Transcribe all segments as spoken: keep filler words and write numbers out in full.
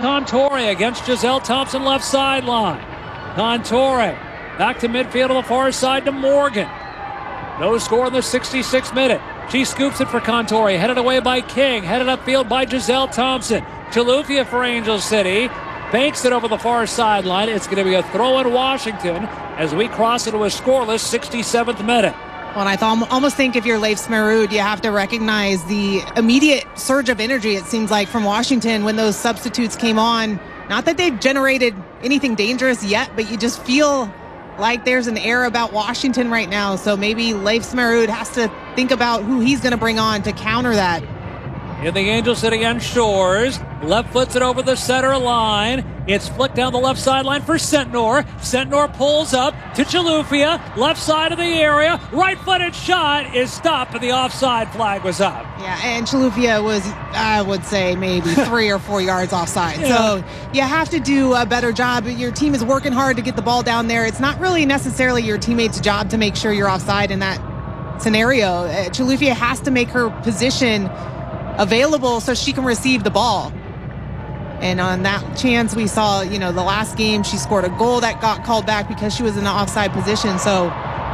Contore against Giselle Thompson, left sideline. Contore back to midfield on the far side to Morgan. No score in the sixty-sixth minute. She scoops it for Contore, headed away by King, headed upfield by Giselle Thompson. Chilufya for Angel City, banks it over the far sideline. It's going to be a throw in Washington as we cross into a scoreless sixty-seventh minute. Well, and I th- almost think if you're Leif Smerud, you have to recognize the immediate surge of energy, it seems like, from Washington when those substitutes came on. Not that they've generated anything dangerous yet, but you just feel like there's an air about Washington right now. So maybe Leif Smerud has to think about who he's going to bring on to counter that. In the Angel City end, Shores left foots it over the center line. It's flicked down the left sideline for Sentnor. Sentnor pulls up to Chilufya, left side of the area. Right-footed shot is stopped, and the offside flag was up. Yeah, and Chilufya was, I would say, maybe three or four yards offside. Yeah. So you have to do a better job. Your team is working hard to get the ball down there. It's not really necessarily your teammate's job to make sure you're offside in that scenario. Uh, Chilufya has to make her position available so she can receive the ball. And on that chance, we saw, you know, the last game, she scored a goal that got called back because she was in the offside position. So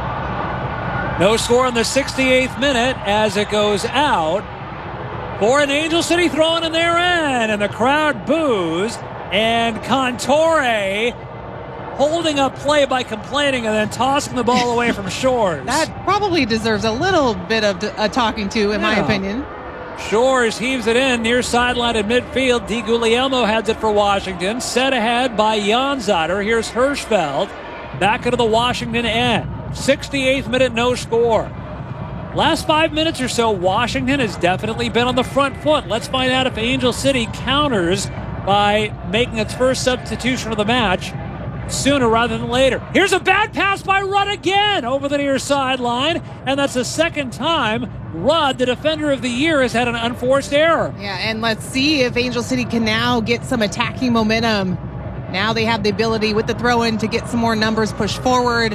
no score in the sixty-eighth minute as it goes out for an Angel City throwing in their end, and the crowd boos, and Contore holding up play by complaining and then tossing the ball away from Shores. That probably deserves a little bit of a talking to, in yeah. my opinion. Shores heaves it in near sideline at midfield. Di Guglielmo has it for Washington. Set ahead by Janzader. Here's Hirschfeld back into the Washington end. sixty-eighth minute, no score. Last five minutes or so, Washington has definitely been on the front foot. Let's find out if Angel City counters by making its first substitution of the match sooner rather than later. Here's a bad pass by Rudd again over the near sideline, and that's the second time Rudd, the defender of the year, has had an unforced error. Yeah, and let's see if Angel City can now get some attacking momentum. Now they have the ability with the throw-in to get some more numbers pushed forward.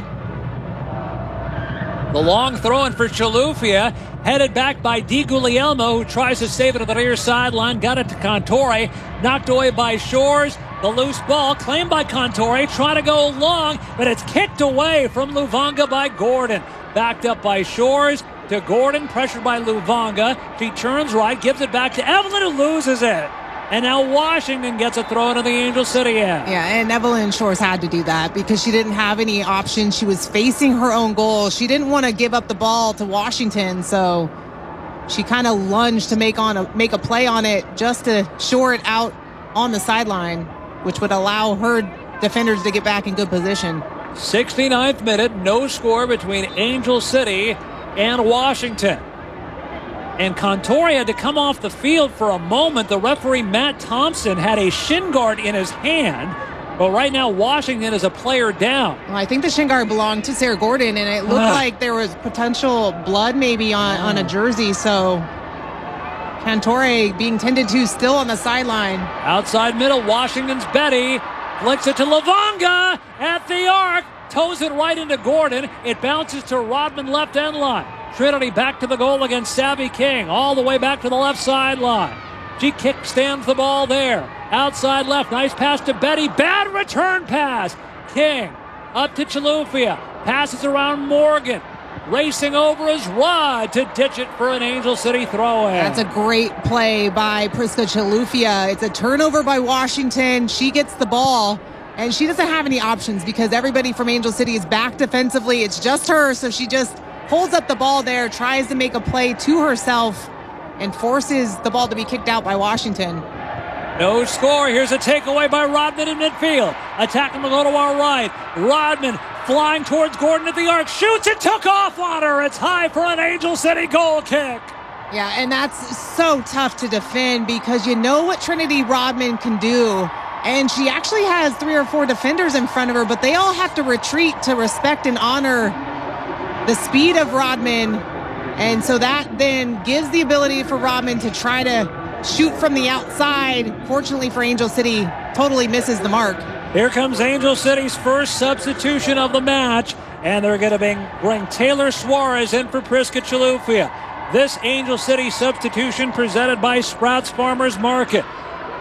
The long throw-in for Chilufya, headed back by Di Guglielmo, who tries to save it on the near sideline. Got it to Contore, knocked away by Shores. The loose ball claimed by Contore, trying to go long, but it's kicked away from Luvanga by Gordon. Backed up by Shores to Gordon, pressured by Luvanga. She turns right, gives it back to Evelyn, who loses it. And now Washington gets a throw into the Angel City end. Yeah, and Evelyn Shores had to do that because she didn't have any options. She was facing her own goal. She didn't want to give up the ball to Washington, so she kind of lunged to make on a make a play on it just to shore it out on the sideline, which would allow her defenders to get back in good position. sixty-ninth minute, no score between Angel City and Washington. And Contore had to come off the field for a moment. The referee, Matt Thompson, had a shin guard in his hand. But right now, Washington is a player down. Well, I think the shin guard belonged to Sarah Gordon, and it looked uh. like there was potential blood maybe on, uh. on a jersey. So Contore being tended to still on the sideline. Outside middle, Washington's Betty flicks it to Luvanga at the arc. Toes it right into Gordon. It bounces to Rodman left end line. Trinity back to the goal against Savvy King. All the way back to the left sideline. She kick stands the ball there. Outside left. Nice pass to Betty. Bad return pass. King up to Chilufya. Passes around Morgan. Racing over is Rudd to ditch it for an Angel City throw-in. That's a great play by Priska Chilufya. It's a turnover by Washington. She gets the ball, and she doesn't have any options because everybody from Angel City is back defensively. It's just her, so she just holds up the ball there, tries to make a play to herself, and forces the ball to be kicked out by Washington. No score. Here's a takeaway by Rodman in midfield. Attacking the goal to our right. Rodman flying towards Gordon at the arc. Shoots it, took off on her. It's high for an Angel City goal kick. Yeah, and that's so tough to defend because you know what Trinity Rodman can do. And she actually has three or four defenders in front of her, but they all have to retreat to respect and honor the speed of Rodman. And so that then gives the ability for Rodman to try to shoot from the outside. Fortunately for Angel City, totally misses the mark. Here comes Angel City's first substitution of the match, and they're going to bring, bring Taylor Suarez in for Priska Chilufya. This Angel City substitution presented by Sprouts Farmers Market.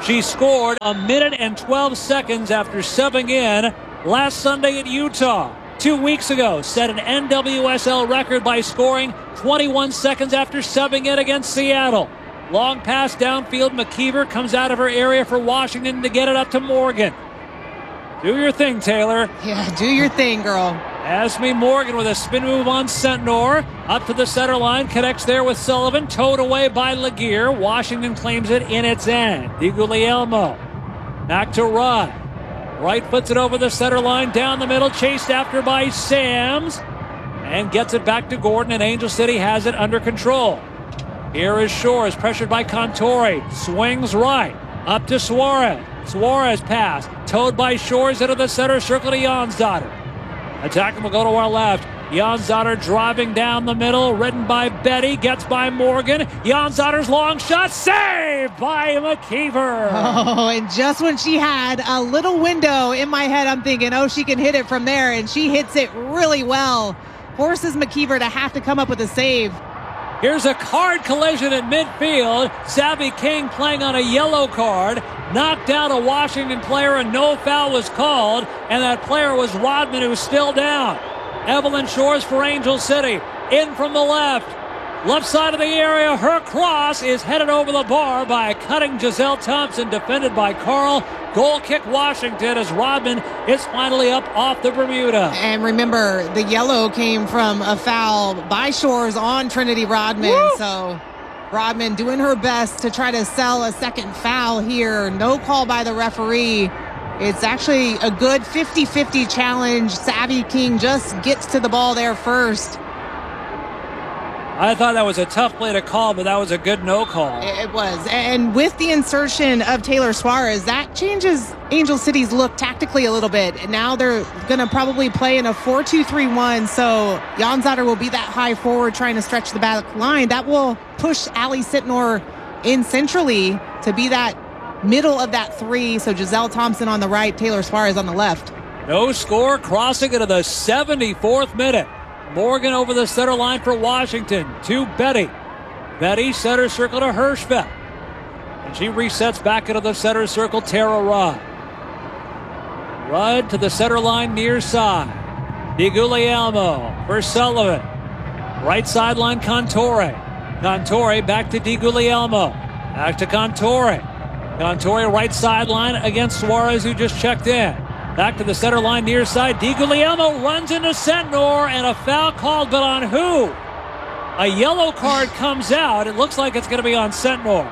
She scored a minute and twelve seconds after subbing in last Sunday at Utah. Two weeks ago, set an N W S L record by scoring twenty-one seconds after subbing in against Seattle. Long pass downfield. McKeever comes out of her area for Washington to get it up to Morgan. Do your thing, Taylor. Yeah, do your thing, girl. Asmi Morgan with a spin move on Sentnor. Up to the center line. Connects there with Sullivan. Towed away by Laguerre. Washington claims it in its end. DiGuglielmo. Back to Rudd. Right puts it over the center line. Down the middle. Chased after by Sams. And gets it back to Gordon. And Angel City has it under control. Here is Shores, pressured by Cantore. Swings right. Up to Suarez. Suarez pass. Towed by Shores into the center circle to Jansdotter. Attacking will go to our left. Jansdotter driving down the middle. Ridden by Betty. Gets by Morgan. Jansdotter's long shot. Saved by McKeever. Oh, and just when she had a little window in my head, I'm thinking, oh, she can hit it from there. And she hits it really well. Forces McKeever to have to come up with a save. Here's a card collision at midfield. Savvy King playing on a yellow card. Knocked out a Washington player and no foul was called. And that player was Rodman, who's still down. Evelyn Shores for Angel City. In from the left. Left side of the area. Her cross is headed over the bar by a cutting Giselle Thompson, defended by Carl. Goal kick Washington as Rodman is finally up off the Bermuda. And remember, the yellow came from a foul by Shores on Trinity Rodman. Woo! So Rodman doing her best to try to sell a second foul here. No call by the referee. It's actually a good fifty-fifty challenge. Savvy King just gets to the ball there first. I thought that was a tough play to call, but that was a good no call. It was. And with the insertion of Taylor Suarez, that changes Angel City's look tactically a little bit. And now they're going to probably play in a four two three one. So Jansdotter will be that high forward trying to stretch the back line. That will push Allie Sentnor in centrally to be that middle of that three. So Giselle Thompson on the right, Taylor Suarez on the left. No score, crossing into the seventy-fourth minute. Morgan over the center line for Washington to Betty. Betty center circle to Hirschfeld. And she resets back into the center circle, Tara Rudd. Rudd to the center line near side. DiGuglielmo for Sullivan. Right sideline Cantore. Cantore back to DiGuglielmo. Back to Cantore. Cantore right sideline against Suarez, who just checked in. Back to the center line near side. DiGuglielmo runs into Sentnor and a foul called, but on who? A yellow card comes out. It looks like it's going to be on Sentnor.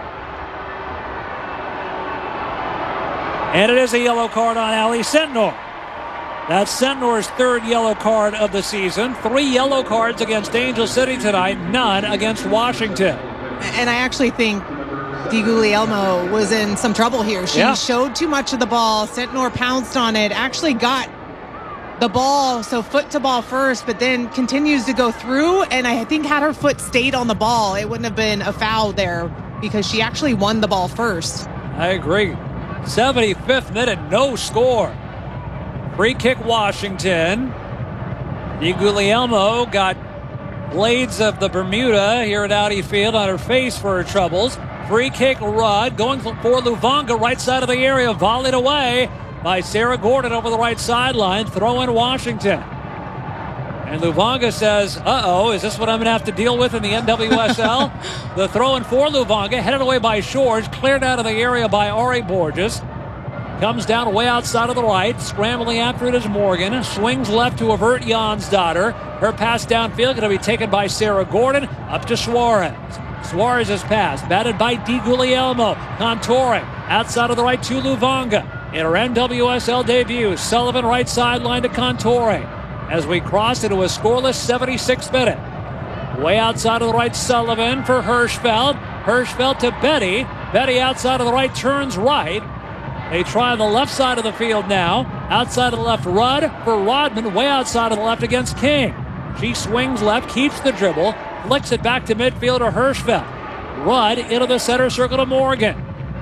And it is a yellow card on Allie Sentnor. That's Sentnor's third yellow card of the season. Three yellow cards against Angel City tonight, none against Washington. And I actually think DiGuglielmo was in some trouble here. She yeah. showed too much of the ball. Sentnor pounced on it, actually got the ball, so foot to ball first, but then continues to go through, and I think had her foot stayed on the ball, it wouldn't have been a foul there because she actually won the ball first. I agree. seventy-fifth minute, no score. Free kick Washington. DiGuglielmo got blades of the Bermuda here at Audi Field on her face for her troubles. Free kick Rudd going for Luvanga, right side of the area, volleyed away by Sarah Gordon over the right sideline. Throw in Washington. And Luvanga says, uh-oh, is this what I'm going to have to deal with in the N W S L? The throw in for Luvanga, headed away by Shores, cleared out of the area by Ari Borges. Comes down way outside of the right, scrambling after it is Morgan. Swings left to avert Jansdotter. Her pass downfield going to be taken by Sarah Gordon, up to Suarez. Suarez's pass, batted by DiGuglielmo. Cantore, outside of the right to Luvanga. In her N W S L debut, Sullivan right sideline to Cantore. As we cross into a scoreless seventy-sixth minute. Way outside of the right, Sullivan for Hirschfeld. Hirschfeld to Betty. Betty outside of the right, turns right. They try on the left side of the field now. Outside of the left, Rudd for Rodman. Way outside of the left against King. She swings left, keeps the dribble. Flicks it back to midfield to Hirschfeld. Rudd into the center circle to Morgan.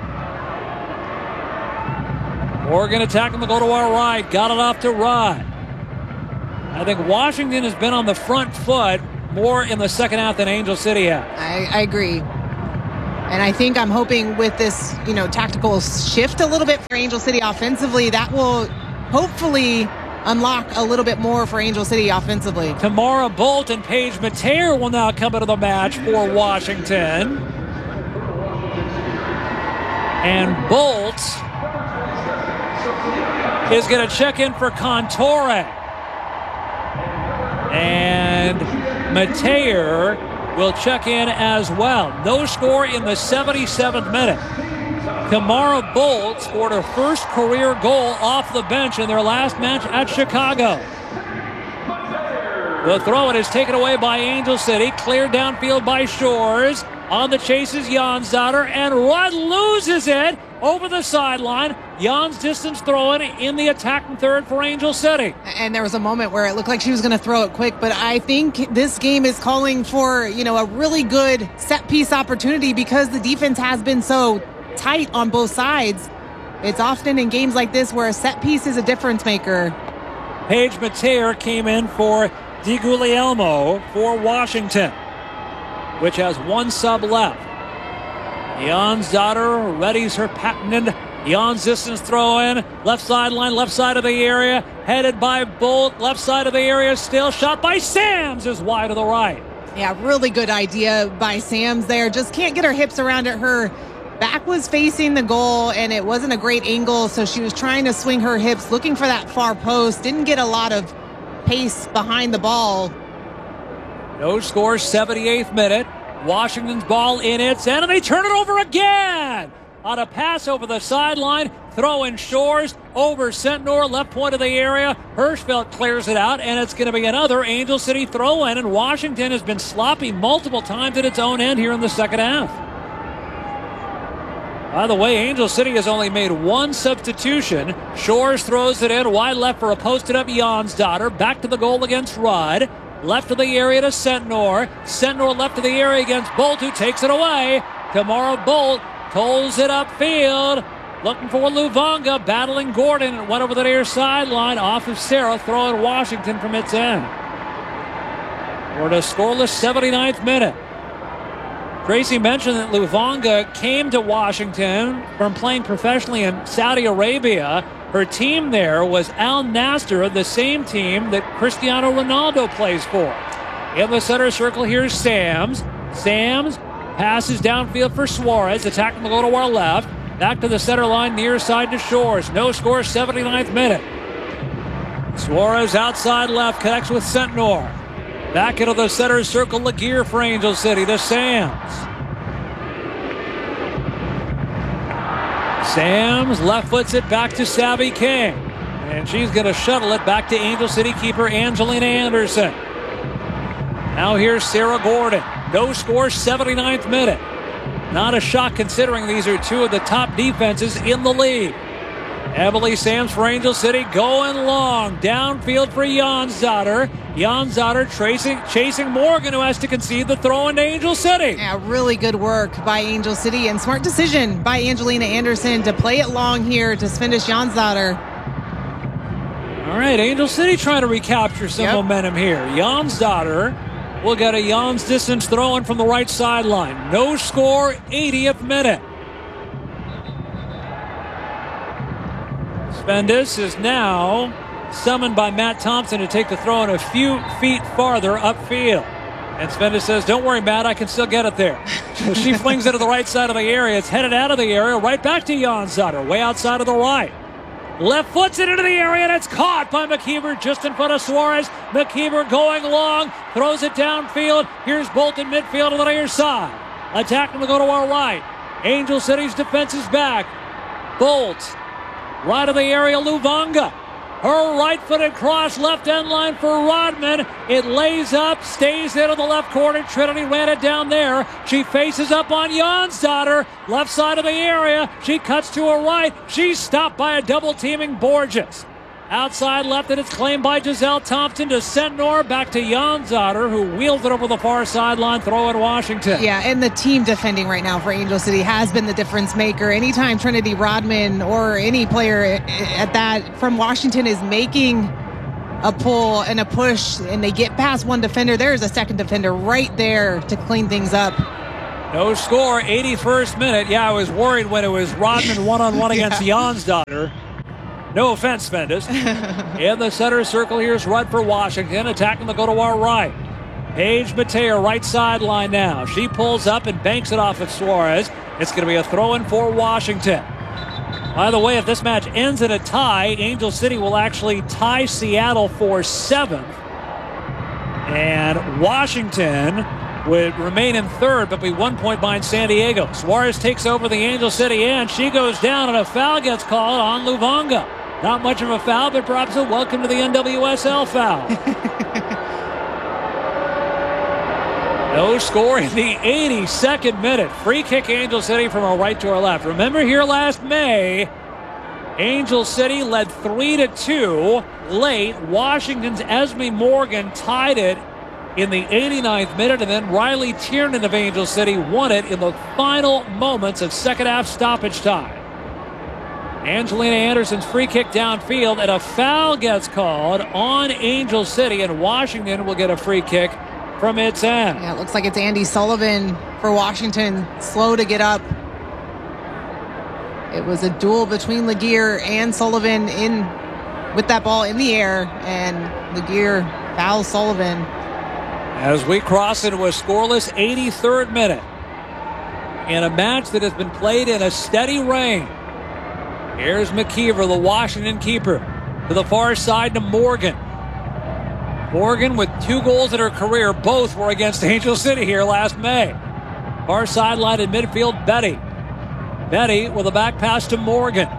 Morgan attacking the go to our right. Got it off to Rudd. I think Washington has been on the front foot more in the second half than Angel City has. I, I agree. And I think I'm hoping with this, you know, tactical shift a little bit for Angel City offensively, that will hopefully unlock a little bit more for Angel City offensively. Tamara Bolt and Paige Mateer will now come into the match for Washington. And Bolt is going to check in for Contore. And Mateer will check in as well. No score in the seventy-seventh minute. Tamara Bolt scored her first career goal off the bench in their last match at Chicago. The throw-in is taken away by Angel City. Cleared downfield by Shores. On the chase is Jansdotter, and Rudd loses it over the sideline. Jan's distance throw-in in the attacking third for Angel City. And there was a moment where it looked like she was going to throw it quick, but I think this game is calling for, you know, a really good set-piece opportunity because the defense has been so tight on both sides. It's often in games like this where a set-piece is a difference maker. Paige Mateer came in for DiGuglielmo for Washington, which has one sub left. Jansdotter readies her patented Jan's distance throw in. Left sideline, left side of the area. Headed by Bolt. Left side of the area still. Shot by Sams is wide to the right. Yeah, really good idea by Sams there. Just can't get her hips around it. Her back was facing the goal, and it wasn't a great angle, so she was trying to swing her hips, looking for that far post. Didn't get a lot of pace behind the ball. No score, seventy-eighth minute. Washington's ball in its end, and they turn it over again. On a pass over the sideline, throw in Shores over Sentnor, left point of the area. Hirschfeld clears it out, and it's going to be another Angel City throw in, and Washington has been sloppy multiple times at its own end here in the second half. By the way, Angel City has only made one substitution. Shores throws it in wide left for a posted-up Jansdotter. Back to the goal against Rudd. Left of the area to Sentnor. Sentnor left of the area against Bolt, who takes it away. Tamara Bolt tolls it upfield. Looking for Luvanga, battling Gordon. It went over the near sideline. Off of Sarah, throwing Washington from its end. We're at a scoreless seventy-ninth minute. Tracy mentioned that Luvanga came to Washington from playing professionally in Saudi Arabia. Her team there was Al Nassr, the same team that Cristiano Ronaldo plays for. In the center circle, here's Sams. Sams passes downfield for Suarez. Attacking the goal to our left. Back to the center line, near side to Shores. No score, seventy-ninth minute. Suarez outside left, connects with Sentnor. Back into the center circle, Laguerre for Angel City to Sams. Sams left foots it back to Savvy King. And she's going to shuttle it back to Angel City keeper Angelina Anderson. Now here's Sarah Gordon. No score, seventy-ninth minute. Not a shock considering these are two of the top defenses in the league. Emily Sams for Angel City going long. Downfield for Jansdotter. Jansdotter chasing, chasing Morgan, who has to concede the throw into Angel City. Yeah, really good work by Angel City and smart decision by Angelina Anderson to play it long here to finish Jansdotter. All right, Angel City trying to recapture some yep. momentum here. Jansdotter will get a Jan's distance throw in from the right sideline. No score, eightieth minute. Spendis is now summoned by Matt Thompson to take the throw in a few feet farther upfield. And Spendis says, don't worry, Matt, I can still get it there. So she flings it to the right side of the area. It's headed out of the area, right back to Jansdotter, way outside of the right. Left foots it into the area, and it's caught by McKeever just in front of Suarez. McKeever going long, throws it downfield. Here's Bolt in midfield on the near side. Attacking to go to our right. Angel City's defense is back. Bolt. Right of the area, Luvanga. Her right-footed cross, left end line for Rodman. It lays up, stays in on the left corner. Trinity ran it down there. She faces up on Jansdotter. Left side of the area. She cuts to her right. She's stopped by a double-teaming Borges. Outside left, and it's claimed by Giselle Thompson to Sentnor. Back to Jansdotter, who wheels it over the far sideline, throw in Washington. Yeah, and the team defending right now for Angel City has been the difference maker. Anytime Trinity Rodman or any player at that from Washington is making a pull and a push, and they get past one defender, there's a second defender right there to clean things up. No score, eighty-first minute. Yeah, I was worried when it was Rodman one-on-one against yeah. Jonsdottir. No offense, Fendis. In the center circle, here's Rudd for Washington. Attacking the go to our right. Paige Mateer, right sideline now. She pulls up and banks it off at Suarez. It's going to be a throw-in for Washington. By the way, if this match ends in a tie, Angel City will actually tie Seattle for seventh. And Washington would remain in third, but be one point behind San Diego. Suarez takes over the Angel City end. She goes down, and a foul gets called on Luvanga. Not much of a foul, but perhaps a welcome to the N W S L foul. No score in the eighty-second minute. Free kick Angel City from our right to our left. Remember here last May, Angel City led three to two late. Washington's Esme Morgan tied it in the eighty-ninth minute, and then Riley Tiernan of Angel City won it in the final moments of second half stoppage time. Angelina Anderson's free kick downfield, and a foul gets called on Angel City, and Washington will get a free kick from its end. Yeah, it looks like it's Andy Sullivan for Washington, slow to get up. It was a duel between Laguerre and Sullivan in with that ball in the air, and Laguerre fouls Sullivan. As we cross into a scoreless eighty-third minute in a match that has been played in a steady rain. Here's McKeever, the Washington keeper, to the far side to Morgan. Morgan with two goals in her career. Both were against Angel City here last May. Far sideline in midfield, Betty. Betty with a back pass to Morgan.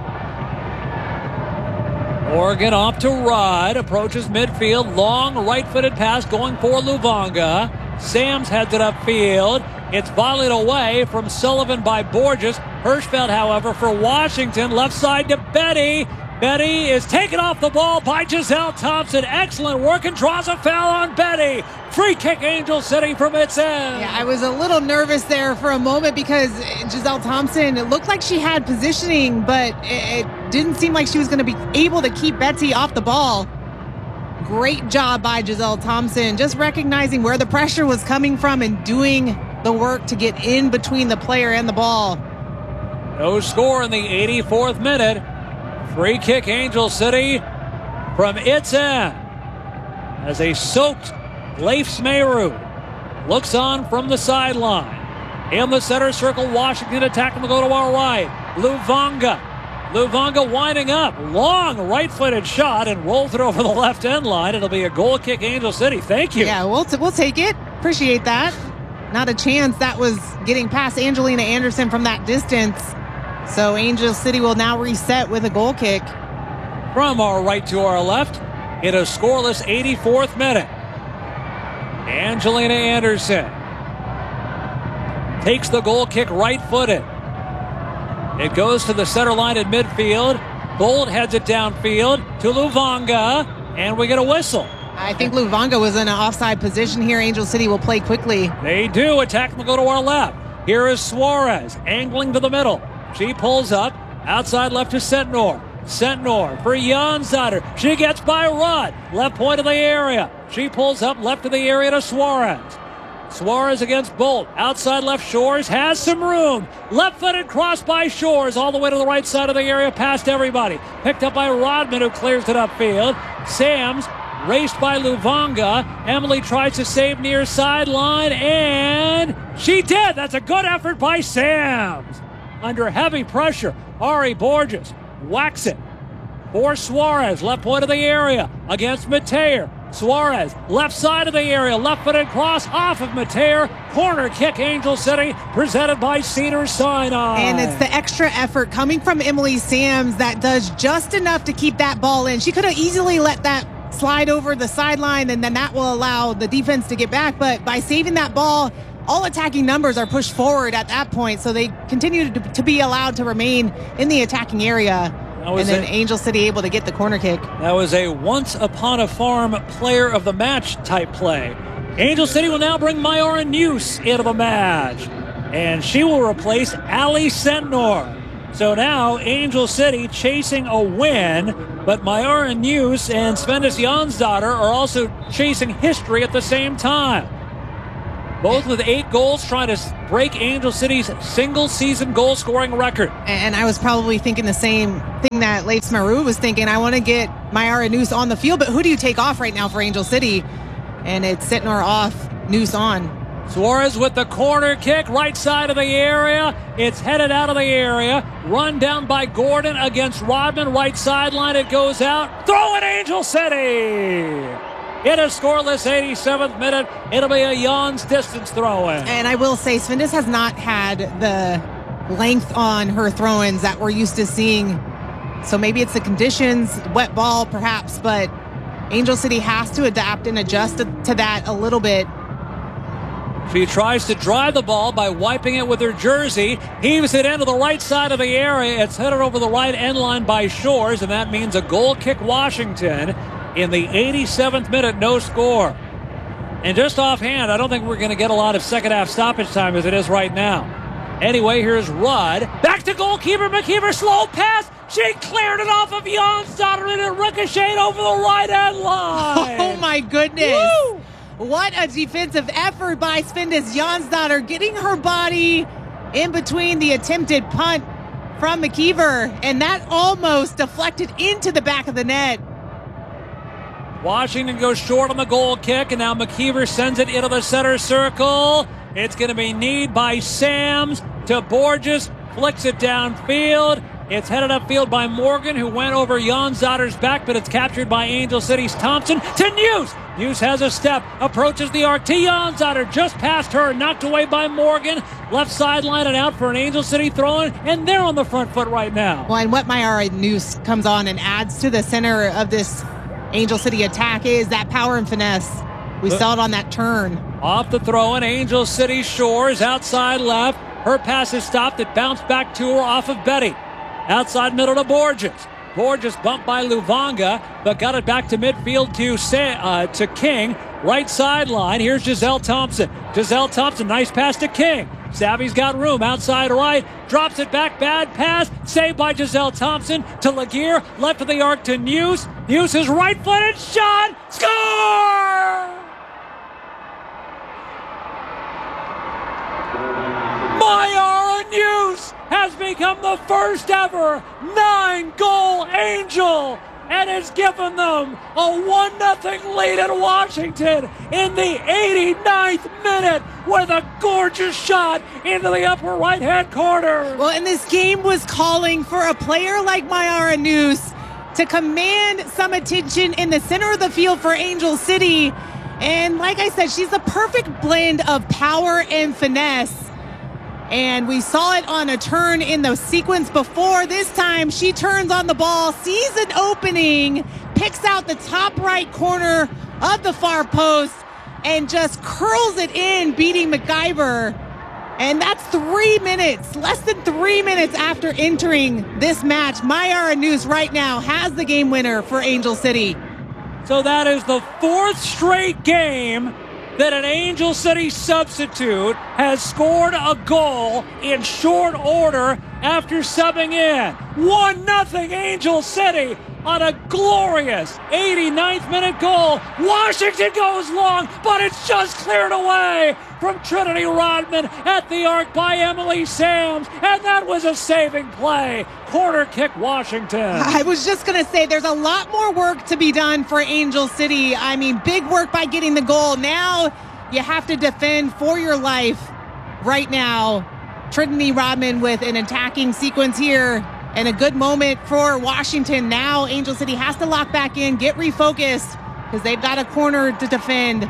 Morgan off to Rudd. Approaches midfield. Long right-footed pass going for Luvanga. Sams heads it upfield. It's volleyed away from Sullivan by Borges. Hirschfeld, however, for Washington. Left side to Betty. Betty is taken off the ball by Giselle Thompson. Excellent work, and draws a foul on Betty. Free kick Angel City from its end. Yeah, I was a little nervous there for a moment because Giselle Thompson, it looked like she had positioning, but it, it didn't seem like she was going to be able to keep Betsy off the ball. Great job by Giselle Thompson, just recognizing where the pressure was coming from and doing the work to get in between the player and the ball. No score in the eighty-fourth minute. Free kick Angel City from its end as a soaked Leif Smeru looks on from the sideline. In the center circle, Washington attacking the go to our right. Luvanga. Luvanga winding up. Long right-footed shot and rolls it over the left end line. It'll be a goal kick Angel City. Thank you. Yeah, we'll, t- we'll take it. Appreciate that. Not a chance that was getting past Angelina Anderson from that distance. So Angel City will now reset with a goal kick. From our right to our left in a scoreless eighty-fourth minute. Angelina Anderson takes the goal kick right-footed. It goes to the center line at midfield. Bolt heads it downfield to Luvanga, and we get a whistle. I think Luvanga was in an offside position here. Angel City will play quickly. They do. Attack will go to our left. Here is Suarez angling to the middle. She pulls up. Outside left to Sentnor. Sentnor for Jonsdottir. She gets by Rudd. Left point of the area. She pulls up left of the area to Suarez. Suarez against Bolt. Outside left, Shores has some room. Left-footed cross by Shores all the way to the right side of the area past everybody. Picked up by Rodman, who clears it upfield. Sams raced by Luvanga. Emily tries to save near sideline, and she did. That's a good effort by Sams. Under heavy pressure, Ari Borges whacks it for Suarez. Left point of the area against Mateer. Suarez, left side of the area, left-footed cross off of Mateer. Corner kick, Angel City, presented by Cedars-Sinai. And it's the extra effort coming from Emily Sams that does just enough to keep that ball in. She could have easily let that slide over the sideline, and then that will allow the defense to get back. But by saving that ball, all attacking numbers are pushed forward at that point, so they continue to, to be allowed to remain in the attacking area. And then a, Angel City able to get the corner kick. That was a once-upon-a-farm player of the match type play. Angel City will now bring Mayara Neuse into the match, and she will replace Ali Sentnor. So now Angel City chasing a win, but Mayara Neuse and Svendis Jonsdottir are also chasing history at the same time. Both with eight goals, trying to break Angel City's single-season goal-scoring record. And I was probably thinking the same thing that Leif Smaru was thinking. I want to get Mayara Noose on the field, but who do you take off right now for Angel City? And it's Sitnor off, Noose on. Suarez with the corner kick, right side of the area. It's headed out of the area. Run down by Gordon against Rodman. Right sideline, it goes out. Throw it, Angel City! In a scoreless eighty-seventh minute, it'll be a Jan's distance throw-in. And I will say, Svindis has not had the length on her throw-ins that we're used to seeing. So maybe it's the conditions, wet ball perhaps, but Angel City has to adapt and adjust to, to that a little bit. She tries to drive the ball by wiping it with her jersey. Heaves it into the right side of the area. It's headed over the right end line by Shores, and that means a goal kick Washington in the eighty-seventh minute, no score. And just offhand, I don't think we're going to get a lot of second half stoppage time as it is right now. Anyway, here's Rudd. Back to goalkeeper McKeever. Slow pass. She cleared it off of Jansdotter and it ricocheted over the right end line. Oh, my goodness. Woo! What a defensive effort by Svindis Jansdotter, getting her body in between the attempted punt from McKeever, and that almost deflected into the back of the net. Washington goes short on the goal kick, and now McKeever sends it into the center circle. It's going to be kneed by Sams to Borges, flicks it downfield. It's headed upfield by Morgan, who went over Jansdotter's back, but it's captured by Angel City's Thompson to News. News has a step, approaches the arc to Jansdotter, just past her, knocked away by Morgan. Left sideline and out for an Angel City throw-in, and they're on the front foot right now. Well, and what Mayara Noose comes on and adds to the center of this Angel City attack is that power and finesse. We saw it on that turn. Off the throw-in, Angel City Shores, outside left. Her pass is stopped. It bounced back to her off of Betty. Outside middle to Borges. Borges bumped by Luvanga, but got it back to midfield to uh, to King. Right sideline. Here's Giselle Thompson. Giselle Thompson, nice pass to King. Savvy's got room outside right. Drops it back. Bad pass. Saved by Giselle Thompson to Laguerre. Left of the arc to News. News is right-footed shot. Score! Mayara News has become the first ever nine-goal Angel and has given them a one nothing lead at Washington in the eighty-ninth minute with a gorgeous shot into the upper right-hand corner. Well, and this game was calling for a player like Mayara Noose to command some attention in the center of the field for Angel City. And like I said, she's the perfect blend of power and finesse. And we saw it on a turn in the sequence before. This time she turns on the ball, sees an opening, picks out the top right corner of the far post, and just curls it in, beating MacGyver. And that's three minutes, less than three minutes after entering this match. Mayara Noose right now has the game winner for Angel City. So that is the fourth straight game that an Angel City substitute has scored a goal in short order after subbing in. one nothing Angel City on a glorious eighty-ninth minute goal. Washington goes long, but it's just cleared away from Trinity Rodman at the arc by Emily Sams, and that was a saving play. Corner kick Washington. I was just going to say there's a lot more work to be done for Angel City. I mean, big work by getting the goal. Now you have to defend for your life right now. Trinity Rodman with an attacking sequence here and a good moment for Washington. Now Angel City has to lock back in, get refocused, because they've got a corner to defend.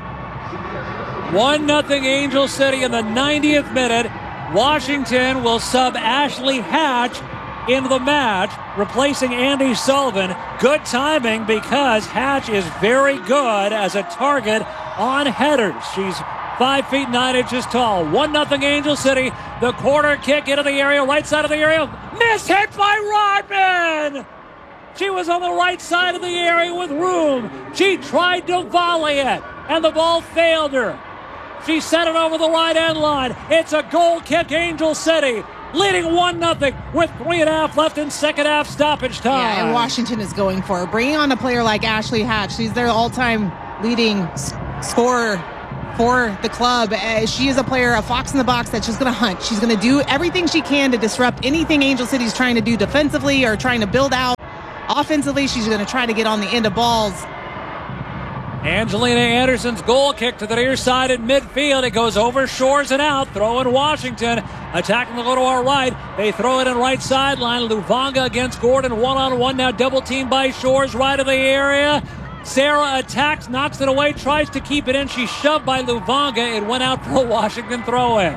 one nothing Angel City in the ninetieth minute. Washington will sub Ashley Hatch into the match, replacing Andy Sullivan. Good timing because Hatch is very good as a target on headers. She's five feet nine inches tall. one nothing Angel City. The corner kick into the area, right side of the area. Miss hit by Rodman! She was on the right side of the area with room. She tried to volley it, and the ball failed her. She sent it over the right end line. It's a goal kick, Angel City, leading one nothing with three and a half left in second half stoppage time. Yeah, and Washington is going for it. Bringing on a player like Ashley Hatch. She's their all-time leading s- scorer for the club. Uh, she is a player, a fox in the box that's just going to hunt. She's going to do everything she can to disrupt anything Angel City's trying to do defensively or trying to build out. Offensively, she's going to try to get on the end of balls. Angelina Anderson's goal kick to the near side in midfield. It goes over Shores and out. Throw in Washington. Attacking the go to our right. They throw it in right sideline. Luvanga against Gordon. One-on-one now. Double teamed by Shores. Right of the area. Sarah attacks. Knocks it away. Tries to keep it in. She's shoved by Luvanga. It went out for a Washington throw-in.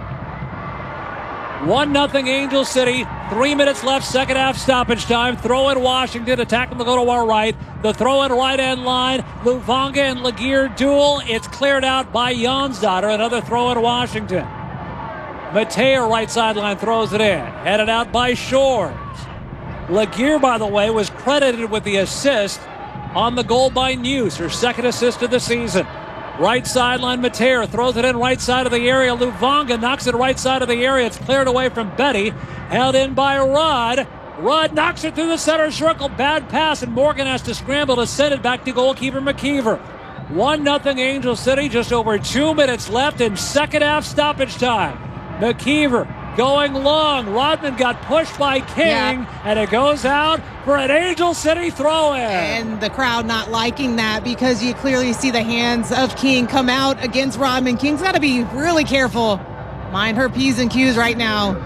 one nothing Angel City. Three minutes left, second half stoppage time. Throw in Washington, attacking the go to our right. The throw in right end line. Luvanga and Laguerre duel. It's cleared out by Jansdotter. Another throw in Washington. Matea right sideline throws it in. Headed out by Shores. Laguerre, by the way, was credited with the assist on the goal by News, her second assist of the season. Right sideline, Matea throws it in right side of the area. Luvanga knocks it right side of the area. It's cleared away from Betty. Held in by Rudd. Rudd knocks it through the center circle. Bad pass, and Morgan has to scramble to send it back to goalkeeper McKeever. one nothing Angel City. Just over two minutes left in second half stoppage time. McKeever going long. Rodman got pushed by King, yeah. and it goes out for an Angel City throw-in. And the crowd not liking that because you clearly see the hands of King come out against Rodman. King's got to be really careful. Mind her P's and Q's right now.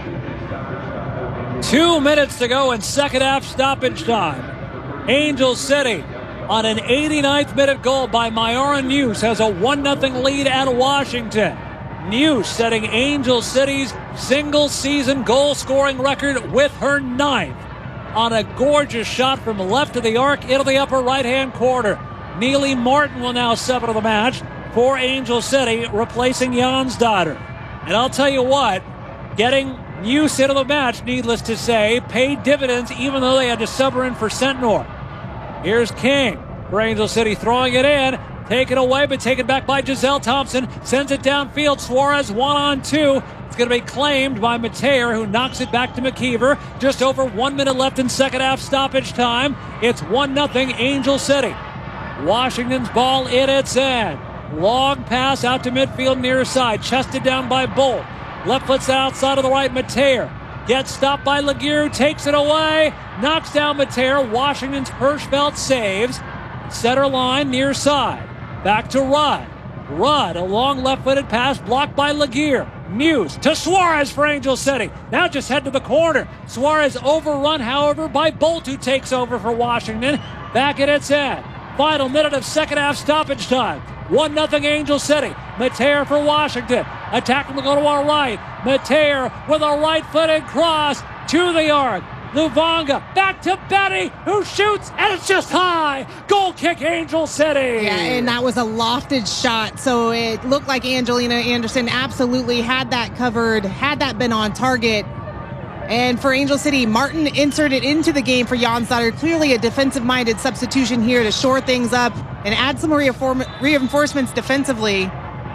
Two minutes to go in second half stoppage time. Angel City on an eighty-ninth minute goal by Myara News has a one nothing lead at Washington. News setting Angel City's single season goal scoring record with her ninth on a gorgeous shot from left of the arc into the upper right hand corner. Neely Martin will now sub to the match for Angel City, replacing Jansdotter. And I'll tell you what, getting News into the match, needless to say, paid dividends even though they had to sub her in for Centnor. Here's King for Angel City, throwing it in. Taken away, but taken back by Giselle Thompson. Sends it downfield. Suarez one on two. It's going to be claimed by Matea, who knocks it back to McKeever. Just over one minute left in second half stoppage time. It's one nothing Angel City. Washington's ball in its end. Long pass out to midfield near side. Chested down by Bolt. Left foot's outside of the right. Matea gets stopped by Laguerre. Takes it away. Knocks down Matea. Washington's Hirschfeld saves. Center line near side. Back to Rudd. Rudd, a long left-footed pass blocked by Laguerre. Muse to Suarez for Angel City. Now just head to the corner. Suarez overrun, however, by Bolt, who takes over for Washington. Back at its end. Final minute of second half stoppage time. one nothing Angel City. Matea for Washington. Attacking the go to our right. Matea with a right-footed cross to the arc. Luvanga back to Betty, who shoots, and it's just high. Goal kick, Angel City. Yeah, and that was a lofted shot, so it looked like Angelina Anderson absolutely had that covered, had that been on target. And for Angel City, Martin inserted into the game for Jansdotter. Clearly a defensive-minded substitution here to shore things up and add some reinforcements defensively.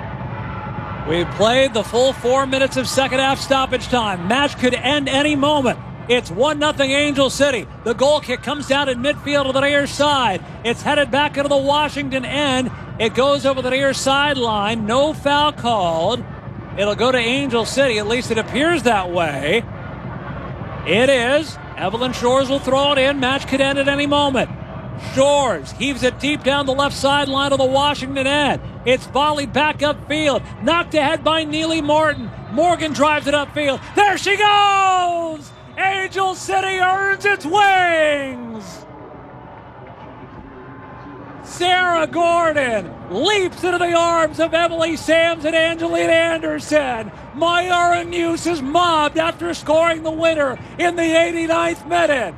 We played the full four minutes of second half stoppage time. Match could end any moment. It's one nothing Angel City. The goal kick comes down in midfield to the near side. It's headed back into the Washington end. It goes over the near sideline. No foul called. It'll go to Angel City. At least it appears that way. It is. Evelyn Shores will throw it in. Match could end at any moment. Shores heaves it deep down the left sideline of the Washington end. It's volleyed back upfield. Knocked ahead by Neely Martin. Morgan drives it upfield. There she goes! Angel City earns its wings! Sarah Gordon leaps into the arms of Emily Sams and Angelina Anderson. Myara News is mobbed after scoring the winner in the eighty-ninth minute.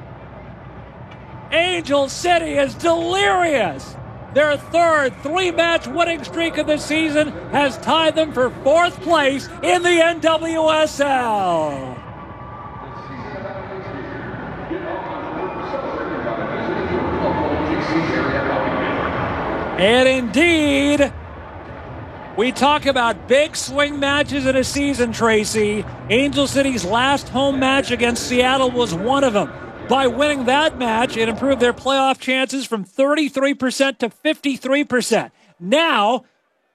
Angel City is delirious. Their third three-match winning streak of the season has tied them for fourth place in the N W S L. And indeed, we talk about big swing matches in a season, Tracy. Angel City's last home match against Seattle was one of them. By winning that match, it improved their playoff chances from thirty-three percent to fifty-three percent. Now,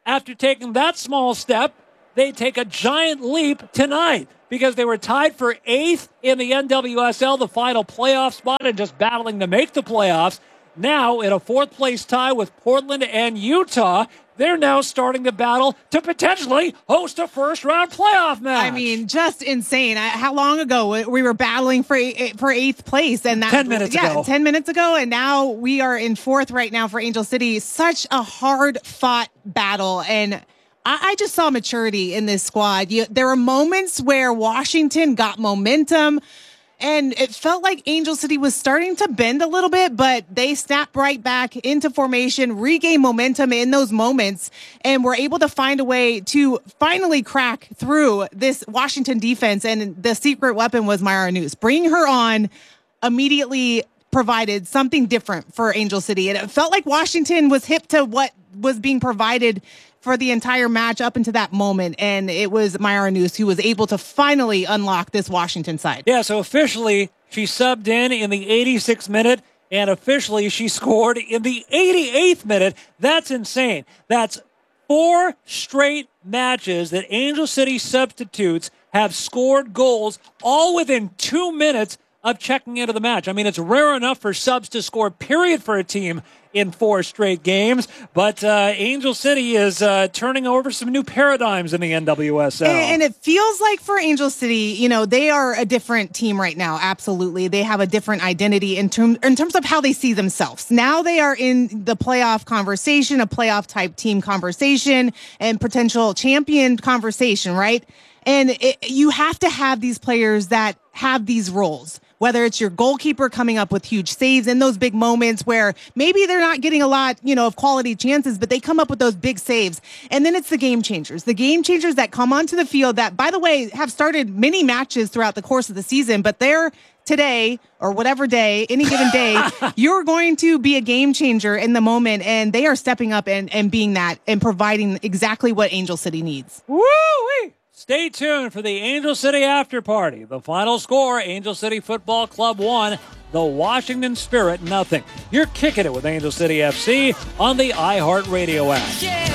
after taking that small step, they take a giant leap tonight because they were tied for eighth in the N W S L, the final playoff spot, and just battling to make the playoffs. Now, in a fourth-place tie with Portland and Utah, they're now starting to battle to potentially host a first-round playoff match. I mean, just insane. How long ago we were battling for for eighth place? And that, ten minutes yeah, ago. ten minutes ago, and now we are in fourth right now for Angel City. Such a hard-fought battle, and I, I just saw maturity in this squad. You, there were moments where Washington got momentum, and it felt like Angel City was starting to bend a little bit, but they snapped right back into formation, regained momentum in those moments, and were able to find a way to finally crack through this Washington defense. And the secret weapon was Myara Noose. Bringing her on immediately provided something different for Angel City. And it felt like Washington was hip to what was being provided for the entire match up into that moment. And it was Myara Noose who was able to finally unlock this Washington side. Yeah, so officially she subbed in in the eighty-sixth minute, and officially she scored in the eighty-eighth minute. That's insane. That's four straight matches that Angel City substitutes have scored goals, all within two minutes of checking into the match. I mean, it's rare enough for subs to score, period, for a team in four straight games, but uh, Angel City is uh, turning over some new paradigms in the N W S L. And, and it feels like for Angel City, you know, they are a different team right now. Absolutely. They have a different identity in, term, in terms of how they see themselves. Now they are in the playoff conversation, a playoff type team conversation, and potential champion conversation, right? And it, you have to have these players that have these roles. Whether it's your goalkeeper coming up with huge saves in those big moments where maybe they're not getting a lot, you know, of quality chances, but they come up with those big saves. And then it's the game changers, the game changers that come onto the field that, by the way, have started many matches throughout the course of the season, but they're today or whatever day, any given day, you're going to be a game changer in the moment. And they are stepping up and, and being that and providing exactly what Angel City needs. Woo-wee! Stay tuned for the Angel City after party. The final score, Angel City Football Club one, the Washington Spirit nothing. You're kicking it with Angel City F C on the iHeartRadio app. Yeah,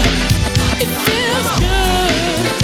it feels good.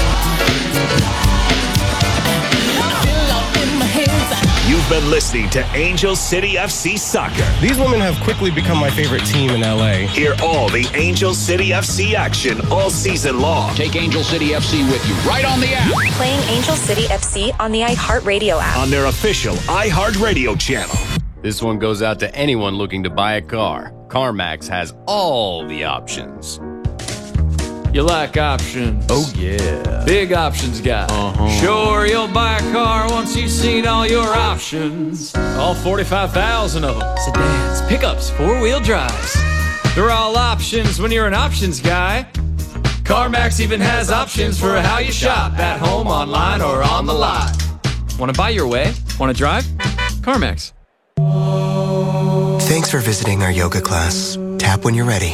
I feel all in my hands. You've been listening to Angel City F C Soccer. These women have quickly become my favorite team in L A. Hear all the Angel City F C action all season long. Take Angel City F C with you right on the app. Playing Angel City F C on the iHeartRadio app. On their official iHeartRadio channel. This one goes out to anyone looking to buy a car. CarMax has all the options. You like options? Oh, yeah. Big options guy. Uh-huh. Sure, you'll buy a car once you've seen all your options. All forty-five thousand of them. Sedans, pickups, four-wheel drives. They're all options when you're an options guy. CarMax even has options for how you shop, at home, online, or on the lot. Want to buy your way? Want to drive? CarMax. Thanks for visiting our yoga class. Tap when you're ready.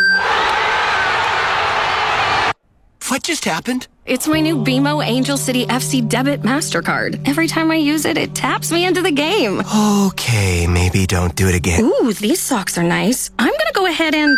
What just happened? It's my new B M O Angel City F C Debit MasterCard. Every time I use it, it taps me into the game. Okay, maybe don't do it again. Ooh, these socks are nice. I'm gonna go ahead and...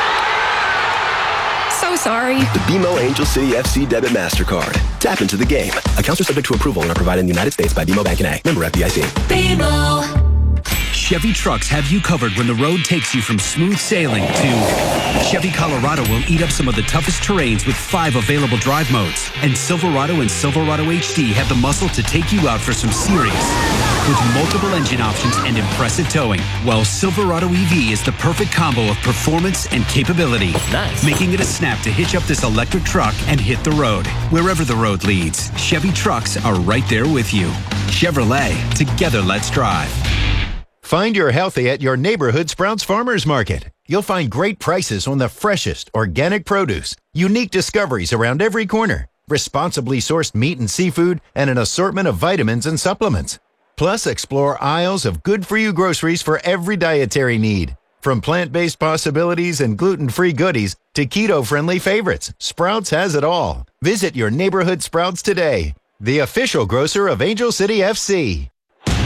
So sorry. The B M O Angel City F C Debit MasterCard. Tap into the game. Accounts are subject to approval and are provided in the United States by B M O Bank N A. Member F D I C. B M O. Chevy trucks have you covered when the road takes you from smooth sailing to Chevy Colorado will eat up some of the toughest terrains with five available drive modes. And Silverado and Silverado H D have the muscle to take you out for some serious with multiple engine options and impressive towing. While Silverado E V is the perfect combo of performance and capability. Nice. Making it a snap to hitch up this electric truck and hit the road. Wherever the road leads, Chevy trucks are right there with you. Chevrolet, together let's drive. Find your healthy at your neighborhood Sprouts Farmers Market. You'll find great prices on the freshest organic produce, unique discoveries around every corner, responsibly sourced meat and seafood, and an assortment of vitamins and supplements. Plus, explore aisles of good-for-you groceries for every dietary need. From plant-based possibilities and gluten-free goodies to keto-friendly favorites, Sprouts has it all. Visit your neighborhood Sprouts today, the official grocer of Angel City F C.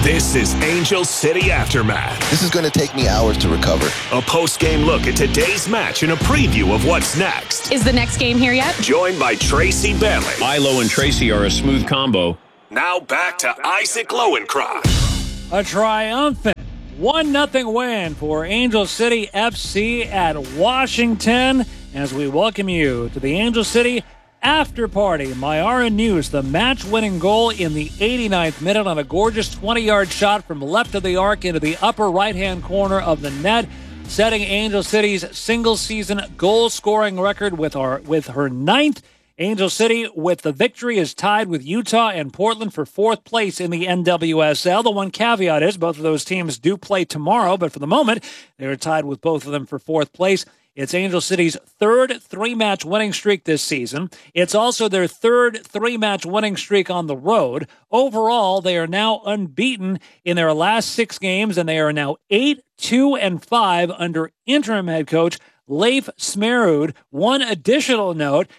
This is Angel City Aftermath. This is going to take me hours to recover. A post-game look at today's match and a preview of what's next. Is the next game here yet? Joined by Tracy Bailey. Milo and Tracy are a smooth combo. Now back to Isaac Lowencroft. A triumphant one nothing win for Angel City F C at Washington as we welcome you to the Angel City After Party. Myara News, the match-winning goal in the eighty-ninth minute on a gorgeous twenty-yard shot from left of the arc into the upper right-hand corner of the net, setting Angel City's single-season goal-scoring record with our with her ninth. Angel City, with the victory, is tied with Utah and Portland for fourth place in the N W S L. The one caveat is both of those teams do play tomorrow, but for the moment, they are tied with both of them for fourth place. It's Angel City's third three-match winning streak this season. It's also their third three-match winning streak on the road. Overall, they are now unbeaten in their last six games, and they are now eight, two, and five under interim head coach Leif Smerud. One additional note,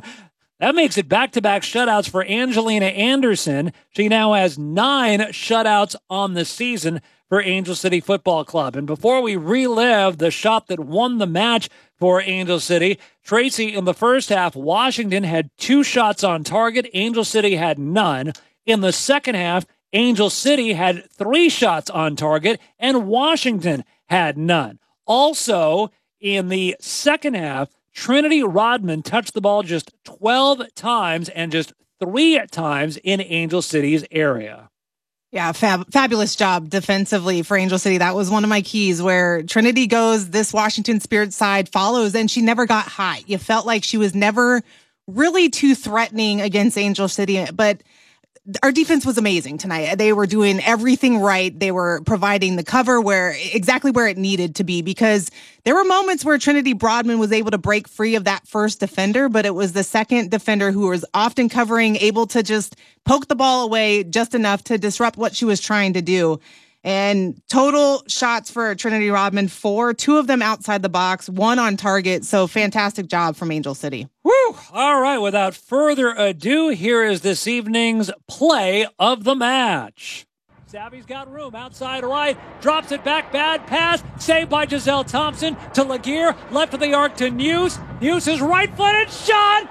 that makes it back-to-back shutouts for Angelina Anderson. She now has nine shutouts on the season for Angel City Football Club. And before we relive the shot that won the match for Angel City, Tracy, in the first half, Washington had two shots on target. Angel City had none. In the second half, Angel City had three shots on target, and Washington had none. Also, in the second half, Trinity Rodman touched the ball just twelve times and just three times in Angel City's area. Yeah, fab- fabulous job defensively for Angel City. That was one of my keys where Trinity goes, this Washington Spirit side follows, and she never got high. You felt like she was never really too threatening against Angel City, but our defense was amazing tonight. They were doing everything right. They were providing the cover where exactly where it needed to be, because there were moments where Trinity Rodman was able to break free of that first defender, but it was the second defender who was often covering, able to just poke the ball away just enough to disrupt what she was trying to do. And total shots for Trinity Rodman, four, two of them outside the box, one on target. So fantastic job from Angel City. Woo! All right, without further ado, here is this evening's play of the match. Savvy's got room outside right, drops it back, bad pass, saved by Giselle Thompson to Laguerre, left of the arc to News. News is right-footed shot,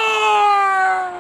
score!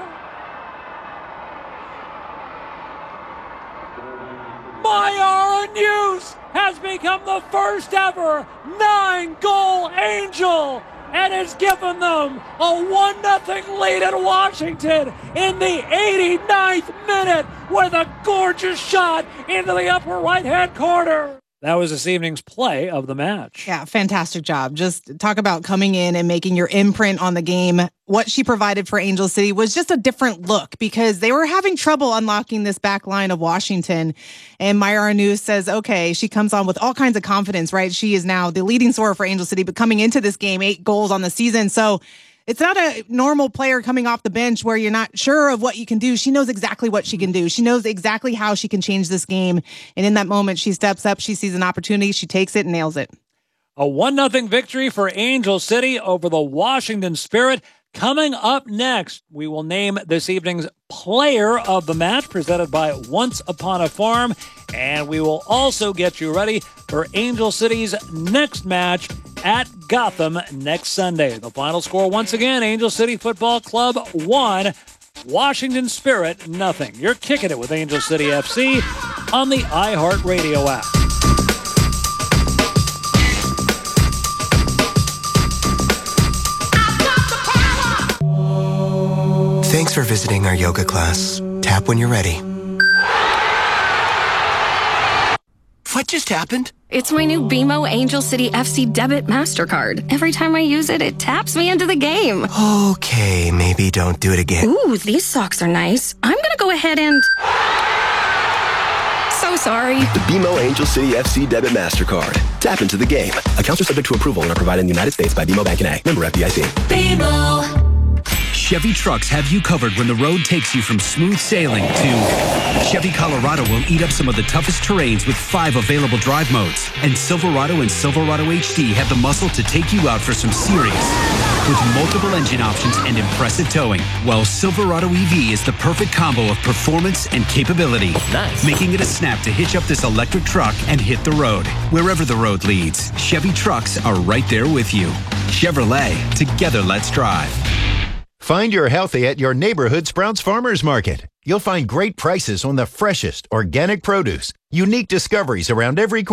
Myara News has become the first ever nine-goal Angel and has given them a one nothing lead at Washington in the eighty-ninth minute with a gorgeous shot into the upper right-hand corner. That was this evening's play of the match. Yeah, fantastic job. Just talk about coming in and making your imprint on the game. What she provided for Angel City was just a different look because they were having trouble unlocking this back line of Washington. And Myara News says, okay, she comes on with all kinds of confidence, right? She is now the leading scorer for Angel City, but coming into this game, eight goals on the season. So it's not a normal player coming off the bench where you're not sure of what you can do. She knows exactly what she can do. She knows exactly how she can change this game. And in that moment, she steps up, she sees an opportunity, she takes it and nails it. A one nothing victory for Angel City over the Washington Spirit. Coming up next, we will name this evening's player of the match presented by Once Upon a Farm. And we will also get you ready for Angel City's next match at Gotham next Sunday. The final score once again, Angel City Football Club one, Washington Spirit nothing. You're kicking it with Angel City F C on the iHeartRadio app. Thanks for visiting our yoga class. Tap when you're ready. What just happened? It's my new B M O Angel City F C debit MasterCard. Every time I use it, it taps me into the game. Okay, maybe don't do it again. Ooh, these socks are nice. I'm gonna go ahead and... So sorry. The B M O Angel City F C Debit MasterCard. Tap into the game. Accounts are subject to approval and are provided in the United States by B M O Bank N A. Member F D I C. B M O. Chevy Trucks have you covered when the road takes you from smooth sailing to Chevy Colorado will eat up some of the toughest terrains with five available drive modes. And Silverado and Silverado H D have the muscle to take you out for some serious With multiple engine options and impressive towing, while Silverado E V is the perfect combo of performance and capability. Nice. Making it a snap to hitch up this electric truck and hit the road. Wherever the road leads, Chevy trucks are right there with you. Chevrolet, together let's drive. Find your healthy at your neighborhood Sprouts Farmers Market. You'll find great prices on the freshest organic produce, unique discoveries around every corner.